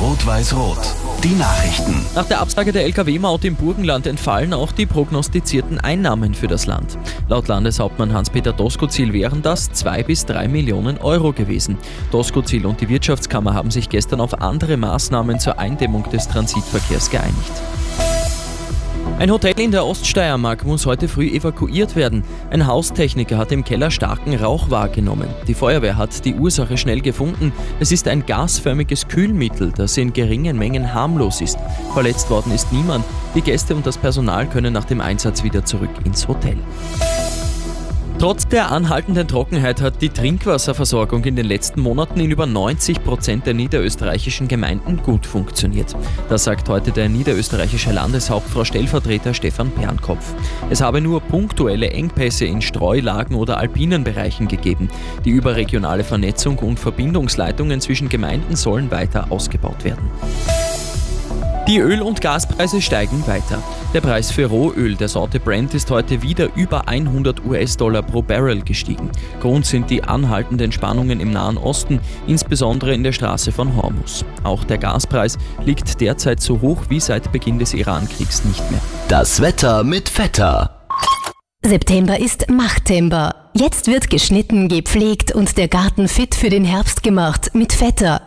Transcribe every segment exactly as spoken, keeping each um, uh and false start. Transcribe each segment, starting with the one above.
Rot-Weiß-Rot. Die Nachrichten. Nach der Absage der L K W-Maut im Burgenland entfallen auch die prognostizierten Einnahmen für das Land. Laut Landeshauptmann Hans-Peter Doskozil wären das zwei bis drei Millionen Euro gewesen. Doskozil und die Wirtschaftskammer haben sich gestern auf andere Maßnahmen zur Eindämmung des Transitverkehrs geeinigt. Ein Hotel in der Oststeiermark muss heute früh evakuiert werden. Ein Haustechniker hat im Keller starken Rauch wahrgenommen. Die Feuerwehr hat die Ursache schnell gefunden. Es ist ein gasförmiges Kühlmittel, das in geringen Mengen harmlos ist. Verletzt worden ist niemand. Die Gäste und das Personal können nach dem Einsatz wieder zurück ins Hotel. Trotz der anhaltenden Trockenheit hat die Trinkwasserversorgung in den letzten Monaten in über neunzig Prozent der niederösterreichischen Gemeinden gut funktioniert. Das sagt heute der niederösterreichische Landeshauptfrau Stellvertreter Stefan Pernkopf. Es habe nur punktuelle Engpässe in Streulagen oder alpinen Bereichen gegeben. Die überregionale Vernetzung und Verbindungsleitungen zwischen Gemeinden sollen weiter ausgebaut werden. Die Öl- und Gaspreise steigen weiter. Der Preis für Rohöl der Sorte Brent ist heute wieder über hundert US-Dollar pro Barrel gestiegen. Grund sind die anhaltenden Spannungen im Nahen Osten, insbesondere in der Straße von Hormuz. Auch der Gaspreis liegt derzeit so hoch wie seit Beginn des Iran-Kriegs nicht mehr. Das Wetter mit Vetter. September ist Machttember. Jetzt wird geschnitten, gepflegt und der Garten fit für den Herbst gemacht mit Vetter.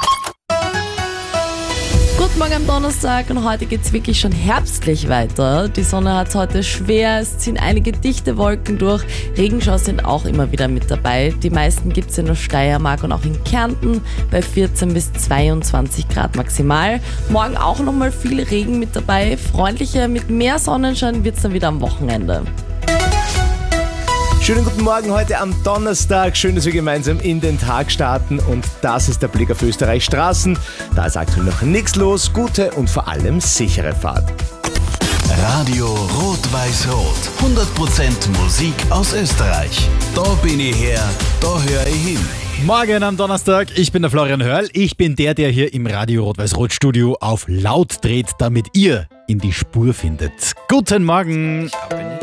Guten Morgen am Donnerstag und heute geht es wirklich schon herbstlich weiter. Die Sonne hat es heute schwer, es ziehen einige dichte Wolken durch. Regenschauer sind auch immer wieder mit dabei. Die meisten gibt es in der Steiermark und auch in Kärnten bei vierzehn bis zweiundzwanzig Grad maximal. Morgen auch nochmal viel Regen mit dabei. Freundlicher mit mehr Sonnenschein wird es dann wieder am Wochenende. Schönen guten Morgen heute am Donnerstag. Schön, dass wir gemeinsam in den Tag starten und das ist der Blick auf Österreichs Straßen. Da ist aktuell noch nichts los. Gute und vor allem sichere Fahrt. Radio Rot-Weiß-Rot. hundert Prozent Musik aus Österreich. Da bin ich her, da höre ich hin. Morgen am Donnerstag, ich bin der Florian Hörl. Ich bin der, der hier im Radio Rot-Weiß-Rot-Studio auf laut dreht, damit ihr in die Spur findet. Guten Morgen!